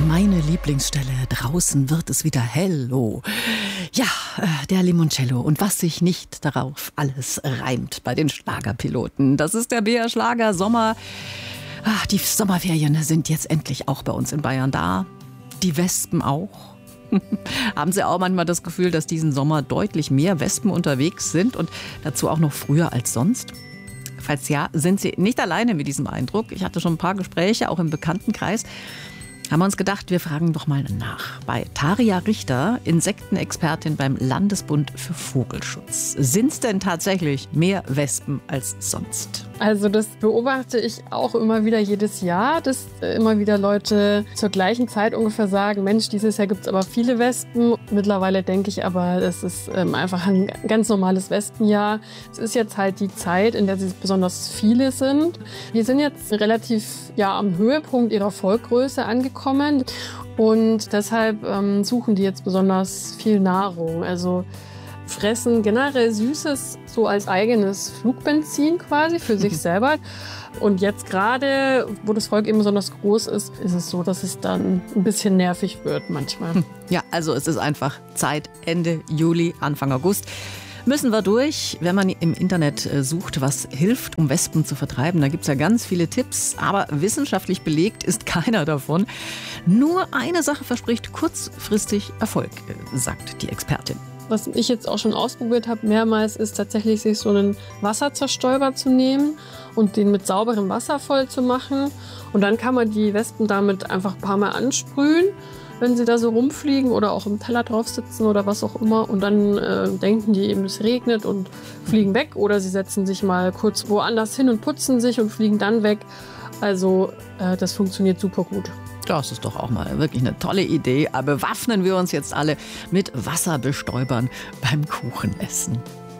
Meine Lieblingsstelle, draußen wird es wieder hell. Oh. Ja, der Limoncello und was sich nicht darauf alles reimt bei den Schlagerpiloten. Das ist der BR Schlager Sommer. Ach, die Sommerferien sind jetzt endlich auch bei uns in Bayern da. Die Wespen auch. Haben Sie auch manchmal das Gefühl, dass diesen Sommer deutlich mehr Wespen unterwegs sind und dazu auch noch früher als sonst? Falls ja, sind Sie nicht alleine mit diesem Eindruck. Ich hatte schon ein paar Gespräche, auch im Bekanntenkreis. Haben wir uns gedacht, wir fragen doch mal nach. Bei Tarja Richter, Insektenexpertin beim Landesbund für Vogelschutz. Sind es denn tatsächlich mehr Wespen als sonst? Also das beobachte ich auch immer wieder jedes Jahr, dass immer wieder Leute zur gleichen Zeit ungefähr sagen, Mensch, dieses Jahr gibt es aber viele Wespen. Mittlerweile denke ich aber, das ist einfach ein ganz normales Wespenjahr. Es ist jetzt halt die Zeit, in der sie besonders viele sind. Wir sind jetzt relativ am Höhepunkt ihrer Volkgröße angekommen und deshalb suchen die jetzt besonders viel Nahrung. Also fressen generell Süßes so als eigenes Flugbenzin quasi für sich selber. Und jetzt gerade, wo das Volk eben besonders groß ist, ist es so, dass es dann ein bisschen nervig wird manchmal. Ja, also es ist einfach Zeit, Ende Juli, Anfang August. Müssen wir durch, wenn man im Internet sucht, was hilft, um Wespen zu vertreiben. Da gibt es ja ganz viele Tipps, aber wissenschaftlich belegt ist keiner davon. Nur eine Sache verspricht kurzfristig Erfolg, sagt die Expertin. Was ich jetzt auch schon ausprobiert habe mehrmals, ist tatsächlich sich so einen Wasserzerstäuber zu nehmen und den mit sauberem Wasser voll zu machen. Und dann kann man die Wespen damit einfach ein paar Mal ansprühen, wenn sie da so rumfliegen oder auch im Teller drauf sitzen oder was auch immer. Und dann denken die eben, es regnet und fliegen weg. Oder sie setzen sich mal kurz woanders hin und putzen sich und fliegen dann weg. Also das funktioniert super gut. Das ist doch auch mal wirklich eine tolle Idee. Aber bewaffnen wir uns jetzt alle mit Wasserbestäubern beim Kuchenessen.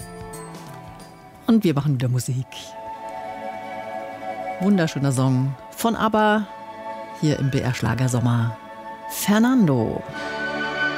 Und wir machen wieder Musik. Wunderschöner Song von ABBA hier im BR Schlager Sommer. Fernando.